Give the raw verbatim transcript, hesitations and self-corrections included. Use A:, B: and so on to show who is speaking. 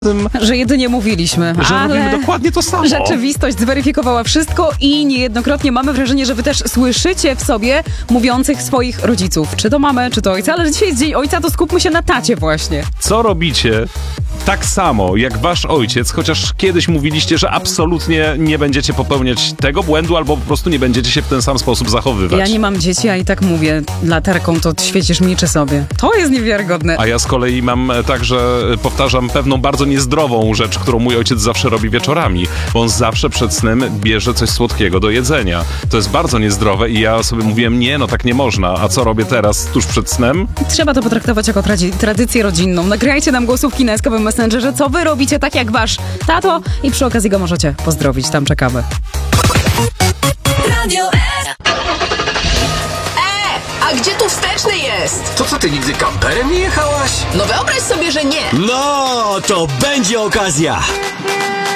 A: tym,
B: że jedynie mówiliśmy,
A: że
B: ale
A: robimy dokładnie to samo.
B: Rzeczywistość zweryfikowała wszystko i niejednokrotnie mamy wrażenie, że wy też słyszycie w sobie mówiących swoich rodziców. Czy to mamy, czy to ojca, ale dzisiaj jest Dzień Ojca, to skupmy się na tacie właśnie.
A: Co robicie tak samo jak wasz ojciec, chociaż kiedyś mówiliście, że absolutnie nie będziecie popełniać tego błędu albo po prostu nie będziecie się w ten sam sposób zachowywać.
B: Ja nie mam dzieci, a i tak mówię latarką, to świecisz mi czy sobie. To jest niewiarygodne.
A: A ja z kolei mam tak, że powtarzam pewną bardzo niezdrową rzecz, którą mój ojciec zawsze robi wieczorami, bo on zawsze przed snem bierze coś słodkiego do jedzenia. To jest bardzo niezdrowe i ja sobie mówiłem, nie, no tak nie można. A co robię teraz, tuż przed snem?
B: Trzeba to potraktować jako tradi- tradycję rodzinną. Nagrajcie nam głosówki na eskowym Messengerze, co wy robicie tak jak wasz tato i przy okazji go możecie pozdrowić, tam czekamy.
C: Radio E, a gdzie tu wsteczny jest?
D: To co, ty nigdy kamperem nie jechałaś?
C: No wyobraź sobie, że nie.
E: No, to będzie okazja!